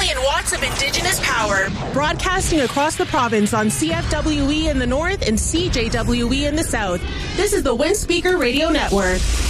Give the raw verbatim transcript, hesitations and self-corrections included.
million watts of indigenous power. Broadcasting across the province on C F W E in the north and C J W E in the south. This is the Windspeaker Radio Network.